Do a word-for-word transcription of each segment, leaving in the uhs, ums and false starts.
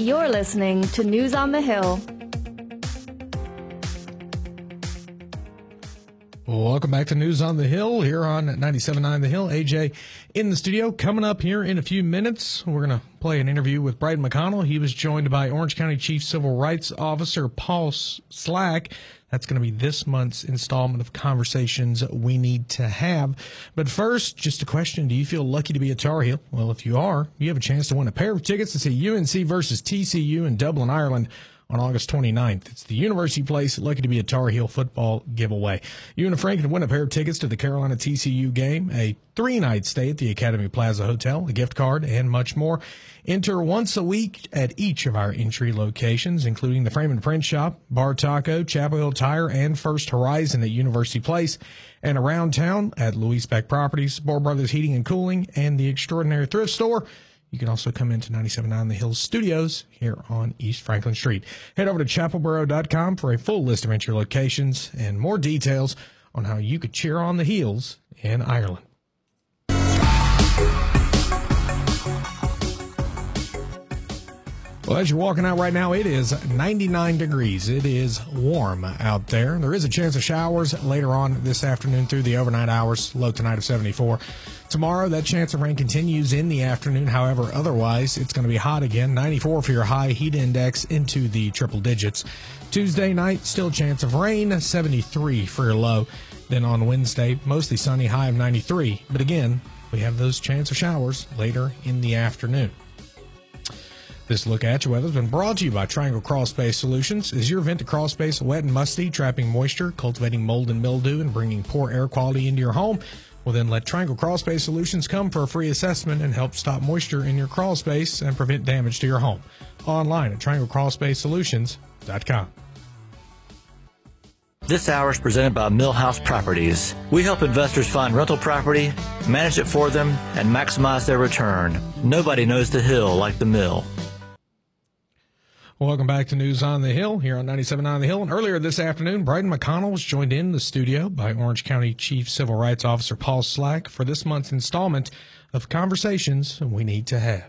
You're listening to News on the Hill. Welcome back to News on the Hill here on ninety-seven point nine The Hill. A J in the studio. Coming up here in a few minutes, we're going to play an interview with Brighton McConnell. He was joined by Orange County Chief Civil Rights Officer Paul Slack. That's going to be this month's installment of Conversations We Need to Have. But first, just a question. Do you feel lucky to be a Tar Heel? Well, if you are, you have a chance to win a pair of tickets to see U N C versus T C U in Dublin, Ireland on August twenty-ninth. It's the University Place Lucky to be a Tar Heel football giveaway. You and a friend can win a pair of tickets to the Carolina T C U game, a three-night stay at the Academy Plaza Hotel, a gift card, and much more. Enter once a week at each of our entry locations, including the Frame and Print Shop, Bar Taco, Chapel Hill Tire, and First Horizon at University Place, and around town at Louise Beck Properties, Bohr Brothers Heating and Cooling, and the Extraordinary Thrift Store. You can also come into ninety-seven point nine The Hill studios here on East Franklin Street. Head over to chapel borough dot com for a full list of entry locations and more details on how you could cheer on the Heels in Ireland. Well, as you're walking out right now, it is ninety-nine degrees. It is warm out there. There is a chance of showers later on this afternoon through the overnight hours, low tonight of seventy-four. Tomorrow, that chance of rain continues in the afternoon. However, otherwise, it's going to be hot again. ninety-four for your high, heat index into the triple digits. Tuesday night, still a chance of rain, seventy-three for your low. Then on Wednesday, mostly sunny, high of ninety-three. But again, we have those chance of showers later in the afternoon. This look at your weather has been brought to you by Triangle Crawl Space Solutions. Is your vent crawl space wet and musty, trapping moisture, cultivating mold and mildew, and bringing poor air quality into your home? Well, then let Triangle Crawl Space Solutions come for a free assessment and help stop moisture in your crawl space and prevent damage to your home. Online at triangle crawl space solutions dot com. This hour is presented by Millhouse Properties. We help investors find rental property, manage it for them, and maximize their return. Nobody knows the Hill like the Mill. Welcome back to News on the Hill here on ninety-seven point nine The Hill. And earlier this afternoon, Brighton McConnell was joined in the studio by Orange County Chief Civil Rights Officer Paul Slack for this month's installment of Conversations We Need to Have.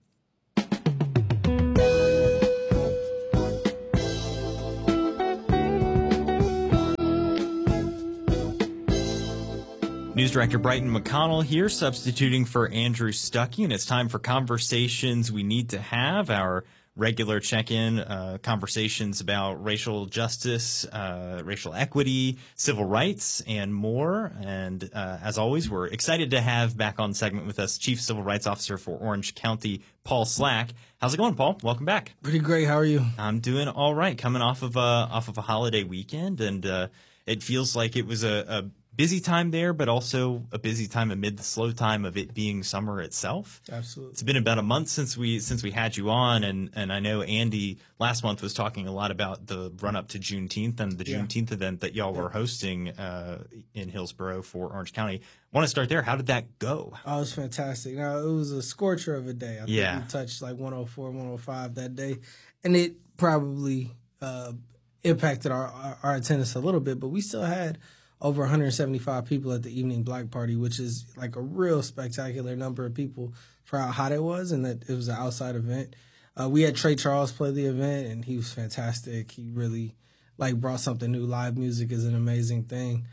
News Director Brighton McConnell here, substituting for Andrew Stuckey, and it's time for Conversations We Need to Have, our regular check-in uh, conversations about racial justice, uh, racial equity, civil rights, and more. And uh, as always, we're excited to have back on segment with us Chief Civil Rights Officer for Orange County, Paul Slack. How's it going, Paul? Welcome back. Pretty great. How are you? I'm doing all right. Coming off of a off of a holiday weekend, and uh, it feels like it was a, a busy time there, but also a busy time amid the slow time of it being summer itself. Absolutely. It's been about a month since we since we had you on, and, and I know Andy last month was talking a lot about the run up to Juneteenth and the Yeah. Juneteenth event that y'all Yeah. were hosting uh, in Hillsborough for Orange County. I want to start there. How did that go? Oh, it was fantastic. Now, it was a scorcher of a day. I Yeah. think we touched like one oh four, one oh five that day, and it probably uh, impacted our, our, our attendance a little bit, but we still had over one hundred seventy-five people at the evening block party, which is like a real spectacular number of people for how hot it was, and that it was an outside event. Uh, we had Trey Charles play the event, and he was fantastic. He really like brought something new. Live music is an amazing thing.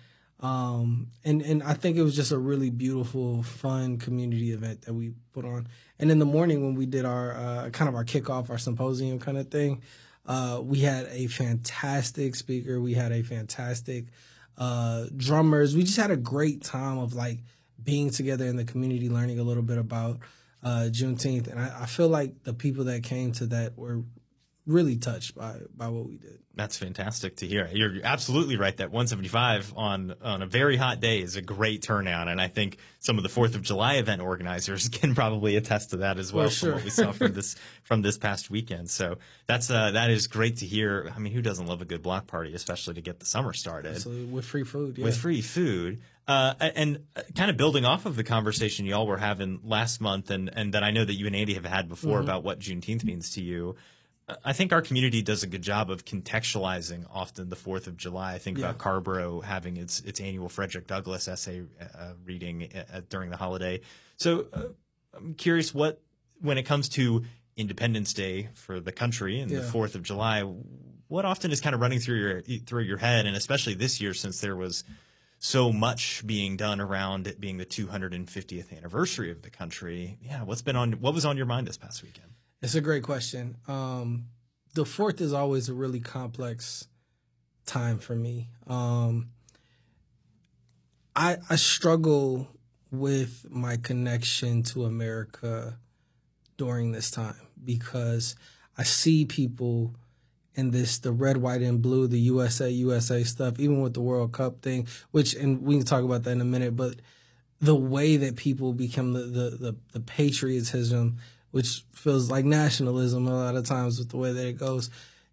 Um, and, and I think it was just a really beautiful, fun community event that we put on. And in the morning when we did our uh, kind of our kickoff, our symposium kind of thing, uh, we had a fantastic speaker. We had a fantastic uh, drummers. We just had a great time of like being together in the community, learning a little bit about uh, Juneteenth. And I, I feel like the people that came to that were really touched by by what we did. That's fantastic to hear. You're absolutely right that one seventy-five on on a very hot day is a great turnout, and I think some of the Fourth of July event organizers can probably attest to that as well. For sure. From what we saw from this from this past weekend. So that's uh, that is great to hear. I mean, who doesn't love a good block party, especially to get the summer started? Absolutely. With free food, yeah. With free food. Uh, and kind of building off of the conversation y'all were having last month, and and that I know that you and Andy have had before Mm-hmm. about what Juneteenth means to you. I think our community does a good job of contextualizing often the Fourth of July. I think Yeah. about Carborough having its its annual Frederick Douglass essay uh, reading uh, during the holiday. So uh, I'm curious what, when it comes to Independence Day for the country and Yeah. the fourth of July, what often is kind of running through your through your head, and especially this year since there was so much being done around it being the two hundred fiftieth anniversary of the country? Yeah, what's been on what was on your mind this past weekend? It's a great question. Um, the fourth is always a really complex time for me. Um, I I struggle with my connection to America during this time because I see people in this, the red, white, and blue, the U S A, U S A stuff, even with the World Cup thing, which, and we can talk about that in a minute, but the way that people become the, the, the, the patriotism, which feels like nationalism a lot of times with the way that it goes,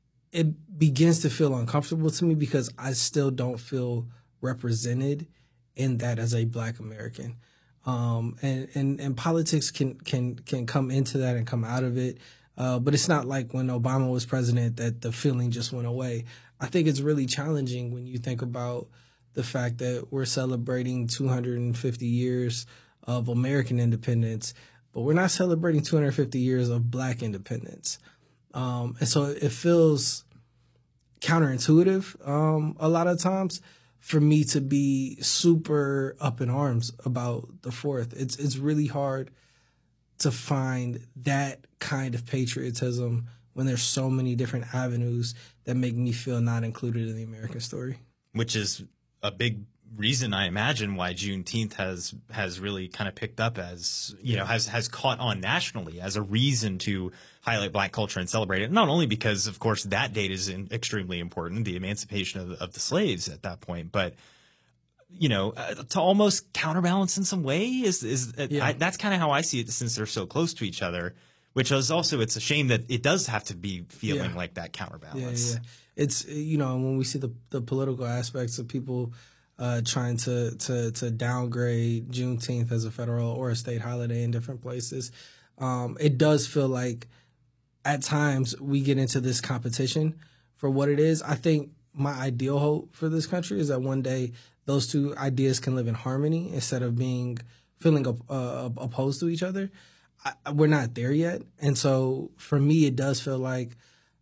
it begins to feel uncomfortable to me because I still don't feel represented in that as a Black American. Um, and, and, and politics can, can, can come into that and come out of it. Uh, but it's not like when Obama was president that the feeling just went away. I think it's really challenging when you think about the fact that we're celebrating two hundred fifty years of American independence, but we're not celebrating two hundred fifty years of Black independence. Um, and so it feels counterintuitive um, a lot of times for me to be super up in arms about the fourth. It's it's really hard to find that kind of patriotism when there's so many different avenues that make me feel not included in the American story. Which is a big reason, I imagine, why Juneteenth has has really kind of picked up as, you know, has has caught on nationally as a reason to highlight Black culture and celebrate it. Not only because, of course, that date is in, extremely important, the emancipation of, of the slaves at that point, but, you know, uh, to almost counterbalance in some way is is Yeah. I, that's kind of how I see it, since they're so close to each other. Which is also, it's a shame that it does have to be feeling Yeah. like that counterbalance. Yeah, yeah. It's, you know, when we see the the political aspects of people uh, trying to, to to downgrade Juneteenth as a federal or a state holiday in different places, um, it does feel like at times we get into this competition for what it is. I think my ideal hope for this country is that one day those two ideas can live in harmony instead of being feeling uh, opposed to each other. I, we're not there yet. And so for me, it does feel like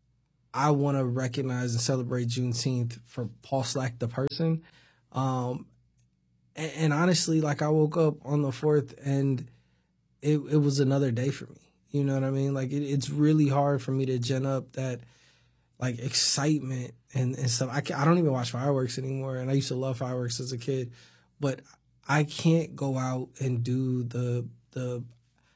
I want to recognize and celebrate Juneteenth for Paul Slack, the person. Um, and, and honestly, like I woke up on the fourth and it, it was another day for me. You know what I mean? Like it, it's really hard for me to gen up that like excitement and, and stuff. I, can, I don't even watch fireworks anymore. And I used to love fireworks as a kid, but I can't go out and do the, the,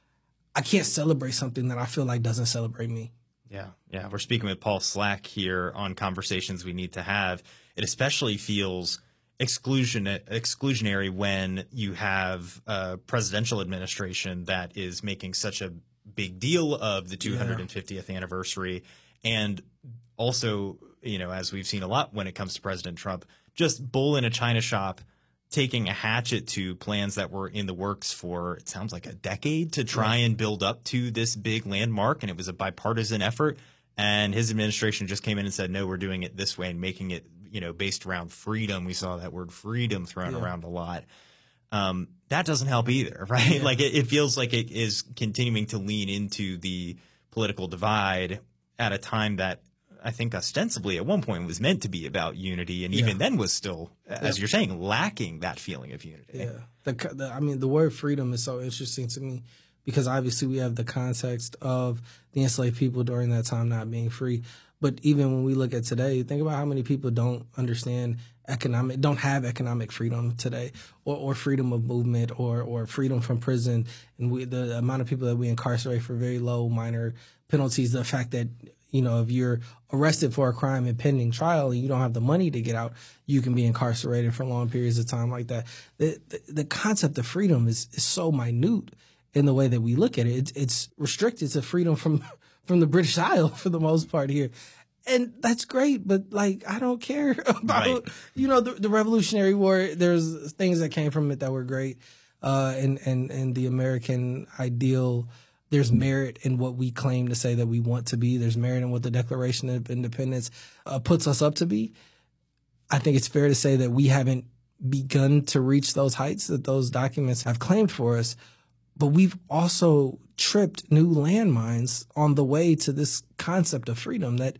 I can't celebrate something that I feel like doesn't celebrate me. Yeah, yeah. We're speaking with Paul Slack here on Conversations We Need to Have. It especially feels exclusion exclusionary when you have a presidential administration that is making such a big deal of the two hundred fiftieth yeah. anniversary. And also, you know, as we've seen a lot when it comes to President Trump, just bull in a china shop, taking a hatchet to plans that were in the works for, it sounds like, a decade to try and build up to this big landmark. And it was a bipartisan effort. And his administration just came in and said, no, we're doing it this way and making it, you know, based around freedom. We saw that word freedom thrown yeah. around a lot. Um, that doesn't help either, right? Yeah. Like it, it feels like it is continuing to lean into the political divide at a time that I think ostensibly at one point was meant to be about unity, and even yeah. then was still, as yeah. you're saying, lacking that feeling of unity. Yeah, the, the, I mean, the word freedom is so interesting to me because obviously we have the context of the enslaved people during that time not being free. But even when we look at today, think about how many people don't understand economic, don't have economic freedom today, or, or freedom of movement, or or freedom from prison, and we, the amount of people that we incarcerate for very low minor penalties. The fact that, you know, if you're arrested for a crime and pending trial and you don't have the money to get out, you can be incarcerated for long periods of time like that. The the, the concept of freedom is, is so minute in the way that we look at it. It's, it's restricted to freedom from from the British Isle for the most part here. And that's great, but like, I don't care about, right. you know, the, the Revolutionary War. There's things that came from it that were great. Uh, and, and, and the American ideal, there's merit in what we claim to say that we want to be. There's merit in what the Declaration of Independence uh, puts us up to be. I think it's fair to say that we haven't begun to reach those heights that those documents have claimed for us. but we've also tripped new landmines on the way to this concept of freedom that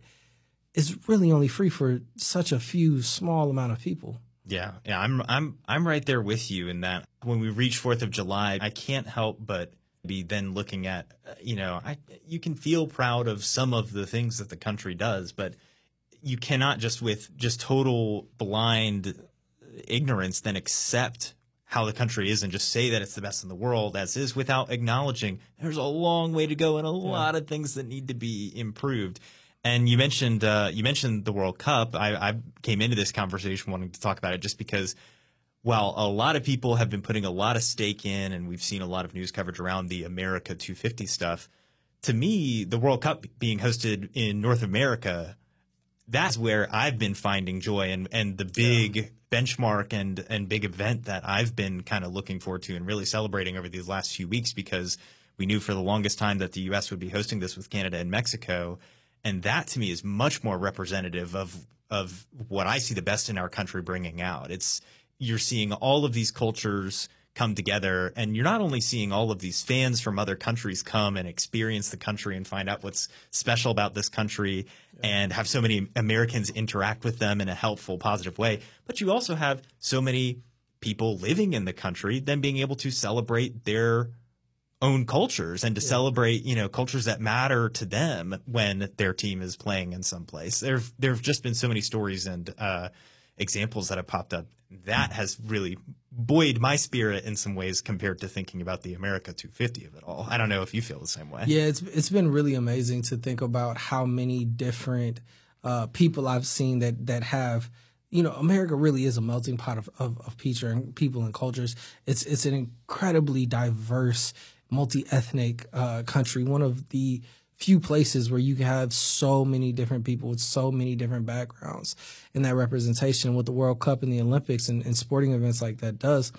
is really only free for such a few small amount of people. Yeah, yeah, I'm I'm I'm right there with you in that when we reach fourth of July, I can't help but be then looking at, you know, I you can feel proud of some of the things that the country does, but you cannot just with just total blind ignorance then accept how the country is and just say that it's the best in the world as is without acknowledging there's a long way to go and a yeah. lot of things that need to be improved. And you mentioned uh, you mentioned the World Cup. I, I came into this conversation wanting to talk about it just because, while a lot of people have been putting a lot of stake in, and we've seen a lot of news coverage around the America two fifty stuff, to me, the World Cup being hosted in North America, that's where I've been finding joy and, and the big yeah. benchmark and, and big event that I've been kind of looking forward to and really celebrating over these last few weeks, because we knew for the longest time that the U S would be hosting this with Canada and Mexico. And that, to me, is much more representative of of what I see the best in our country bringing out. It's you're seeing all of these cultures come together, and you're not only seeing all of these fans from other countries come and experience the country and find out what's special about this country yeah. and have so many Americans interact with them in a helpful, positive way, but you also have so many people living in the country then being able to celebrate their own cultures and to yeah. celebrate, you know, cultures that matter to them when their team is playing in some place. There there have just been so many stories and uh, examples that have popped up. That has really buoyed my spirit in some ways compared to thinking about the America two fifty of it all. I don't know if you feel the same way. Yeah, it's it's been really amazing to think about how many different uh, people I've seen that that have. You know, America really is a melting pot of, of, of people and cultures. It's it's an incredibly diverse, multi-ethnic uh, country, one of the few places where you have so many different people with so many different backgrounds. And that representation, what the World Cup and the Olympics and, and sporting events like that does,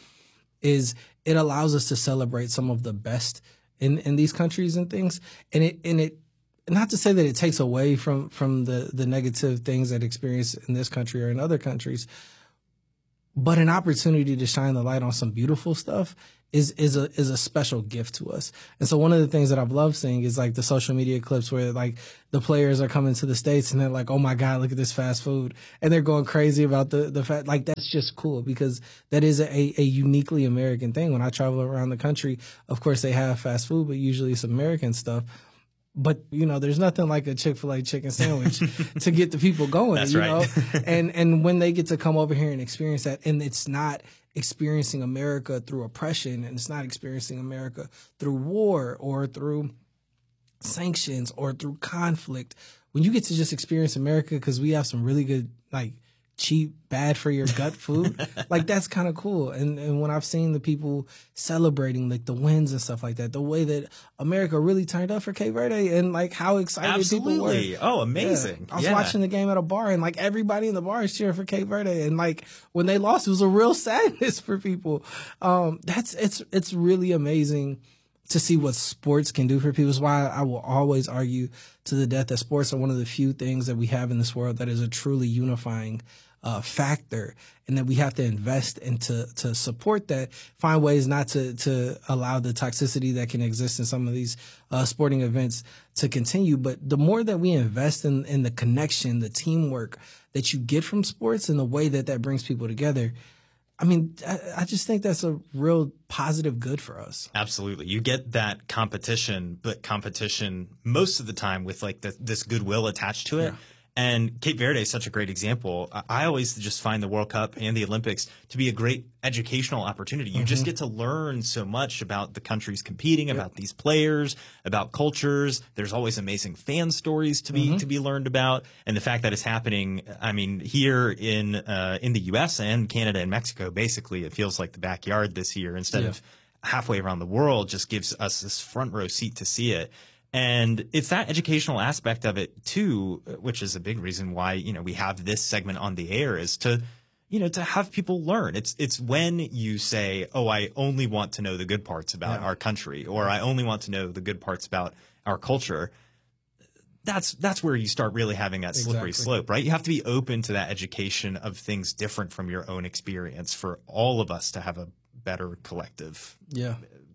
is it allows us to celebrate some of the best in, in these countries and things. And it and it not to say that it takes away from, from the, the negative things that experience in this country or in other countries, but an opportunity to shine the light on some beautiful stuff is is a is a special gift to us. And so one of the things that I've loved seeing is like the social media clips where like the players are coming to the States and they're like, oh my God, look at this fast food. And they're going crazy about the, the fact, like, that's just cool because that is a, a uniquely American thing. When I travel around the country, of course they have fast food, but usually it's American stuff. But, you know, there's nothing like a Chick-fil-A chicken sandwich to get the people going. That's you right. know? and and when they get to come over here and experience that, and it's not experiencing America through oppression, and it's not experiencing America through war or through sanctions or through conflict. When you get to just experience America because we have some really good, like, cheap, bad for your gut food, like, that's kind of cool. And and when I've seen the people celebrating like the wins and stuff like that, the way that America really turned up for Cape Verde and like how excited Absolutely. people were. Oh, amazing. Yeah. I was yeah. watching the game at a bar and like everybody in the bar is cheering for Cape Verde. And like when they lost, it was a real sadness for people. Um, that's, it's, it's really amazing to see what sports can do for people. Is why I will always argue to the death that sports are one of the few things that we have in this world that is a truly unifying Uh, factor, and that we have to invest and to, to support that, find ways not to, to allow the toxicity that can exist in some of these uh, sporting events to continue. But the more that we invest in, in the connection, the teamwork that you get from sports and the way that that brings people together, I mean, I, I just think that's a real positive good for us. Absolutely. You get that competition, but competition most of the time with like the, this goodwill attached to it. Yeah. And Cape Verde is such a great example. I always just find the World Cup and the Olympics to be a great educational opportunity. You mm-hmm. just get to learn so much about the countries competing, yep. about these players, about cultures. There's always amazing fan stories to be mm-hmm. to be learned about. And the fact that it's happening, I mean, here in uh, in the U S and Canada and Mexico, basically, it feels like the backyard this year instead yeah. of halfway around the world, just gives us this front row seat to see it. And it's that educational aspect of it too, which is a big reason why, you know, we have this segment on the air, is to, you know, to have people learn. It's, it's when you say, oh, I only want to know the good parts about yeah. our country, or I only want to know the good parts about our culture. That's, that's where you start really having that slippery exactly. slope, right? You have to be open to that education of things different from your own experience for all of us to have a better collective yeah.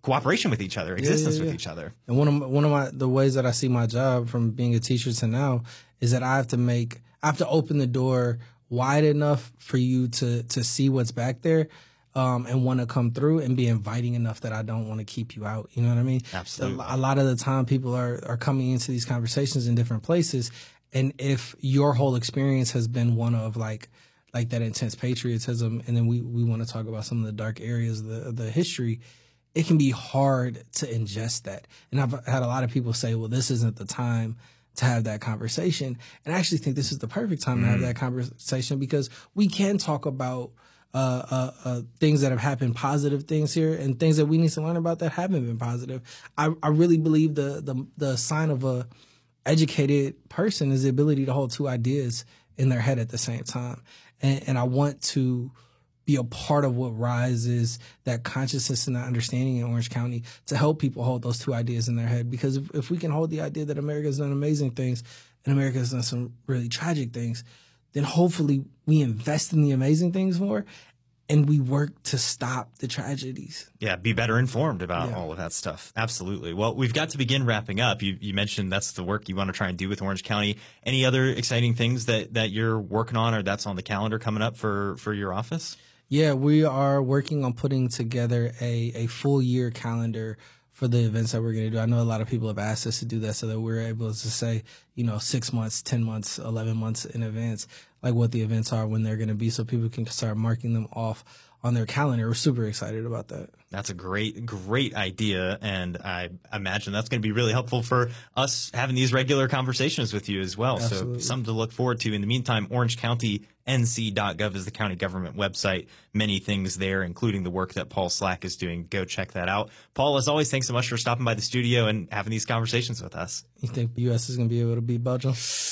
cooperation with each other, existence yeah, yeah, yeah. with each other. And one of my, one of my the ways that I see my job from being a teacher to now is that I have to make I have to open the door wide enough for you to to see what's back there. Um, and want to come through and be inviting enough that I don't want to keep you out. You know what I mean? Absolutely. A, a lot of the time people are, are coming into these conversations in different places. And if your whole experience has been one of like, like that intense patriotism, and then we, we want to talk about some of the dark areas of the, of the history, it can be hard to ingest that. And I've had a lot of people say, well, this isn't the time to have that conversation. And I actually think this is the perfect time mm. to have that conversation, because we can talk about Uh, uh, uh, things that have happened, positive things here, and things that we need to learn about that haven't been positive. I, I really believe the, the the sign of a educated person is the ability to hold two ideas in their head at the same time. And, and I want to be a part of what rises that consciousness and that understanding in Orange County to help people hold those two ideas in their head. Because if, if we can hold the idea that America has done amazing things and America has done some really tragic things, then hopefully we invest in the amazing things more and we work to stop the tragedies. Yeah, be better informed about yeah. all of that stuff. Absolutely. Well, we've got to begin wrapping up. You, you mentioned that's the work you want to try and do with Orange County. Any other exciting things that, that you're working on or that's on the calendar coming up for, for your office? Yeah, we are working on putting together a, a full year calendar for the events that we're going to do. I know a lot of people have asked us to do that so that we're able to say, you know, six months, ten months, eleven months in advance, like what the events are, when they're going to be, so people can start marking them off on their calendar. We're super excited about that. That's a great, great idea. And I imagine that's going to be really helpful for us having these regular conversations with you as well. Absolutely. So something to look forward to. In the meantime, orange county n c dot gov is the county government website. Many things there, including the work that Paul Slack is doing. Go check that out. Paul, as always, thanks so much for stopping by the studio and having these conversations with us. You think the U S is going to be able to beat Belgium?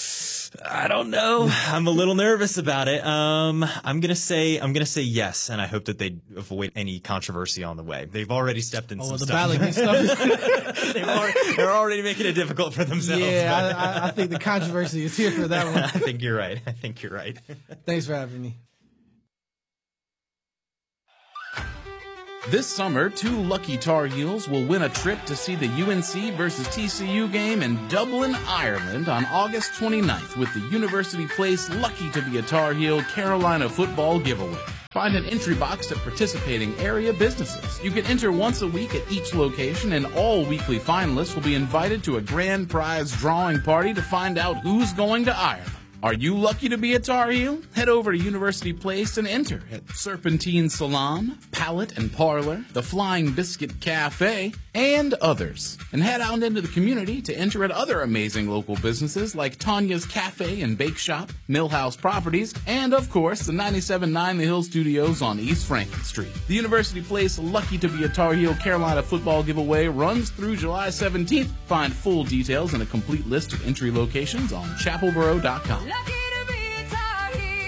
I don't know. I'm a little nervous about it. Um, I'm gonna say I'm gonna say yes, and I hope that they avoid any controversy on the way. They've already stepped in oh, some well, the stuff. balloting stuff. They've already, they're already making it difficult for themselves. Yeah, I, I, I think the controversy is here for that one. I think you're right. I think you're right. Thanks for having me. This summer, two lucky Tar Heels will win a trip to see the U N C versus T C U game in Dublin, Ireland on August twenty-ninth with the University Place Lucky to be a Tar Heel Carolina football giveaway. Find an entry box at participating area businesses. You can enter once a week at each location, and all weekly finalists will be invited to a grand prize drawing party to find out who's going to Ireland. Are you lucky to be a Tar Heel? Head over to University Place and enter at Serpentine Salon, Palette and Parlor, the Flying Biscuit Cafe, and others. And head out into the community to enter at other amazing local businesses like Tanya's Cafe and Bake Shop, Millhouse Properties, and of course the ninety-seven point nine The Hill Studios on East Franklin Street. The University Place Lucky to be a Tar Heel Carolina football giveaway runs through July seventeenth. Find full details and a complete list of entry locations on chapel borough dot com. Lucky to be a Tar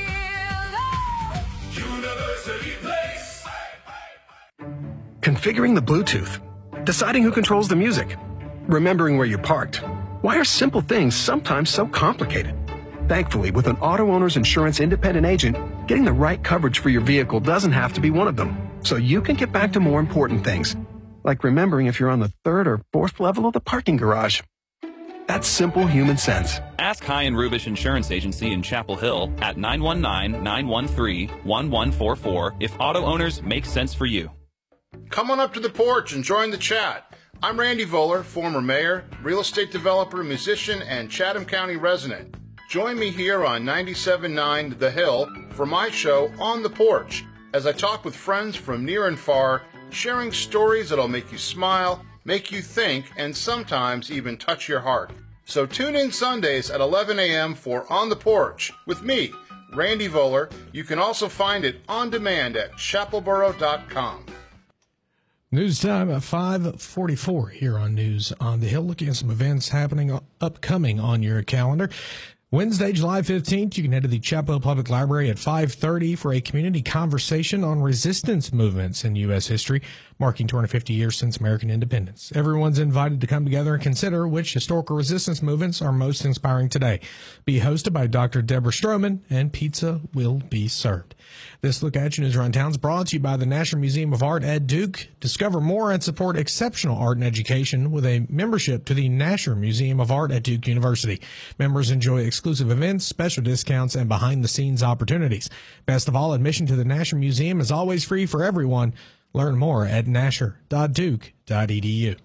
Heel. University Place. Configuring the Bluetooth, deciding who controls the music, remembering where you parked. Why are simple things sometimes so complicated? Thankfully, with an auto owner's insurance independent agent, getting the right coverage for your vehicle doesn't have to be one of them. So you can get back to more important things, like remembering if you're on the third or fourth level of the parking garage. That's simple human sense. Ask High and Rubish Insurance Agency in Chapel Hill at nine one nine, nine one three, one one four four if auto owners make sense for you. Come on up to the porch and join the chat. I'm Randy Voller, former mayor, real estate developer, musician, and Chatham County resident. Join me here on ninety-seven point nine The Hill for my show On the Porch, as I talk with friends from near and far, sharing stories that'll make you smile, make you think, and sometimes even touch your heart. So tune in Sundays at eleven a.m. for On the Porch with me, Randy Voller. You can also find it on demand at chapel borough dot com. News time at five forty-four here on News on the Hill. Looking at some events happening upcoming on your calendar. Wednesday, July fifteenth, you can head to the Chapel Hill Public Library at five thirty for a community conversation on resistance movements in U S history. marking two hundred fifty years since American independence. Everyone's invited to come together and consider which historical resistance movements are most inspiring today. Be hosted by Doctor Deborah Stroman, and pizza will be served. This Look at You News Around Town is brought to you by the National Museum of Art at Duke. Discover more and support exceptional art and education with a membership to the Nasher Museum of Art at Duke University. Members enjoy exclusive events, special discounts, and behind-the-scenes opportunities. Best of all, admission to the Nasher Museum is always free for everyone. Learn more at nasher dot duke dot e d u.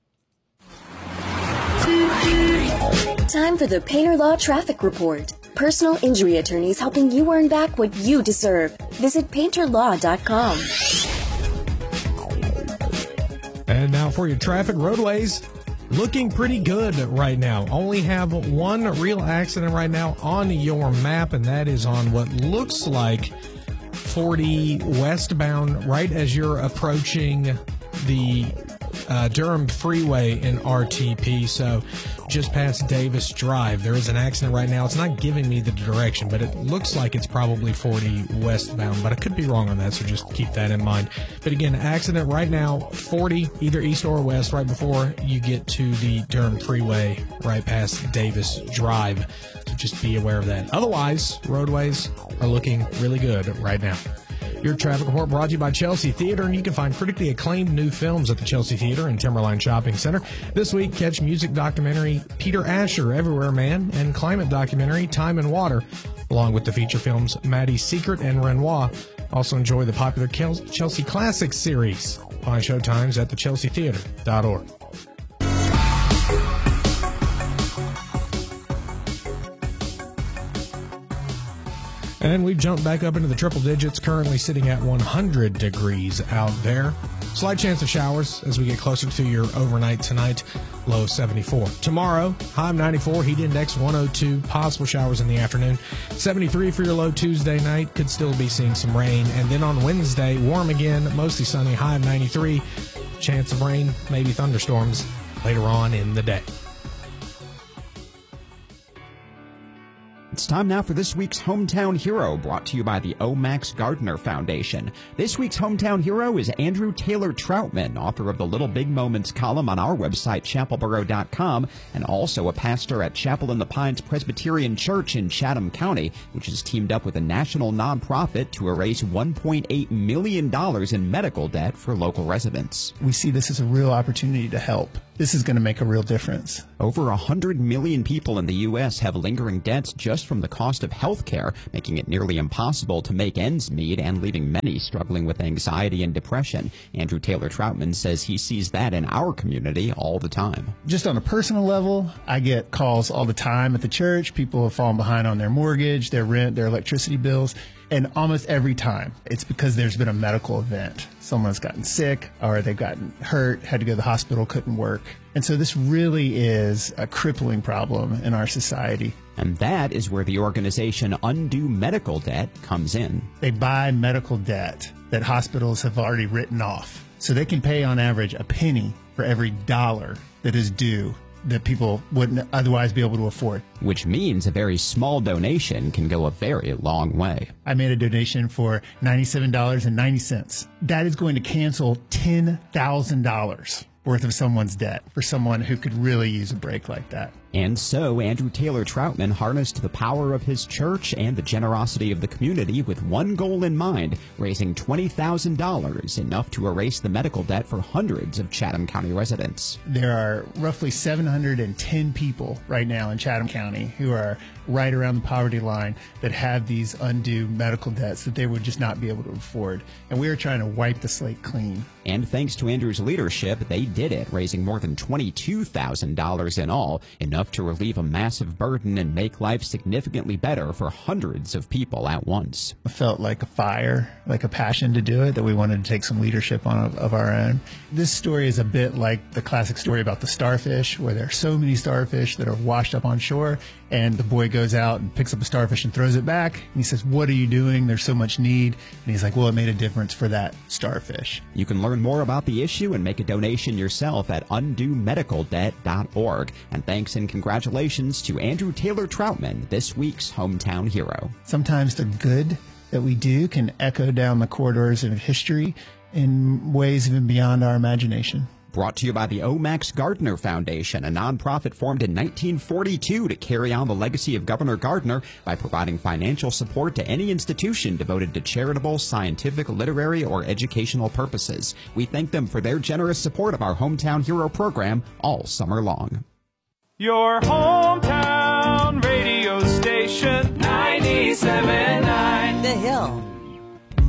Time for the Painter Law Traffic Report. Personal injury attorneys helping you earn back what you deserve. Visit painter law dot com. And now for your traffic. Roadways looking pretty good right now. Only have one real accident right now on your map, and that is on what looks like forty westbound right as you're approaching the uh, Durham Freeway in R T P. So just past Davis Drive, there is an accident right now. It's not giving me the direction, but it looks like it's probably forty westbound, but I could be wrong on that, so just keep that in mind. But again, accident right now, forty, either east or west, right before you get to the Durham Freeway, right past Davis Drive. So just be aware of that. Otherwise, roadways are looking really good right now. Your traffic report brought to you by Chelsea Theater, and you can find critically acclaimed new films at the Chelsea Theater and Timberline Shopping Center. This week, catch music documentary Peter Asher, Everywhere Man, and climate documentary Time and Water, along with the feature films Maddie's Secret and Renoir. Also enjoy the popular Chelsea Classics series. Find showtimes at the chelsea theater dot org. And we've jumped back up into the triple digits, currently sitting at one hundred degrees out there. Slight chance of showers as we get closer to your overnight tonight, low seventy-four. Tomorrow, high ninety-four, heat index one oh two, possible showers in the afternoon. seventy-three for your low Tuesday night, could still be seeing some rain. And then on Wednesday, warm again, mostly sunny, high of ninety-three. Chance of rain, maybe thunderstorms later on in the day. It's time now for this week's Hometown Hero, brought to you by the O. Max Gardner Foundation. This week's Hometown Hero is Andrew Taylor Troutman, author of the Little Big Moments column on our website, chapel borough dot com, and also a pastor at Chapel in the Pines Presbyterian Church in Chatham County, which has teamed up with a national nonprofit to erase one point eight million dollars in medical debt for local residents. We see this as a real opportunity to help. This is going to make a real difference. Over one hundred million people in the U S have lingering debts just from the cost of health care, making it nearly impossible to make ends meet and leaving many struggling with anxiety and depression. Andrew Taylor Troutman says he sees that in our community all the time. Just on a personal level, I get calls all the time at the church. People have fallen behind on their mortgage, their rent, their electricity bills. And almost every time, it's because there's been a medical event. Someone's gotten sick, or they've gotten hurt, had to go to the hospital, couldn't work. And so this really is a crippling problem in our society. And that is where the organization Undo Medical Debt comes in. They buy medical debt that hospitals have already written off. So they can pay on average a penny for every dollar that is due that people wouldn't otherwise be able to afford. Which means a very small donation can go a very long way. I made a donation for ninety-seven dollars and ninety cents. That is going to cancel ten thousand dollars worth of someone's debt for someone who could really use a break like that. And so Andrew Taylor Troutman harnessed the power of his church and the generosity of the community with one goal in mind, raising twenty thousand dollars, enough to erase the medical debt for hundreds of Chatham County residents. There are roughly seven hundred ten people right now in Chatham County who are right around the poverty line that have these undue medical debts that they would just not be able to afford. And we are trying to wipe the slate clean. And thanks to Andrew's leadership, they did it, raising more than twenty-two thousand dollars in all, enough to relieve a massive burden and make life significantly better for hundreds of people at once. It felt like a fire, like a passion to do it, that we wanted to take some leadership on of, of our own. This story is a bit like the classic story about the starfish, where there are so many starfish that are washed up on shore, and the boy goes out and picks up a starfish and throws it back. And he says, "What are you doing? There's so much need." And he's like, "Well, it made a difference for that starfish." You can learn more about the issue and make a donation yourself at undo medical debt dot org. And thanks and congratulations to Andrew Taylor Troutman, this week's Hometown Hero. Sometimes the good that we do can echo down the corridors of history in ways even beyond our imagination. Brought to you by the O. Max Gardner Foundation, a nonprofit formed in nineteen forty-two to carry on the legacy of Governor Gardner by providing financial support to any institution devoted to charitable, scientific, literary, or educational purposes. We thank them for their generous support of our Hometown Hero program all summer long. Your hometown radio station, ninety-seven point nine The Hill.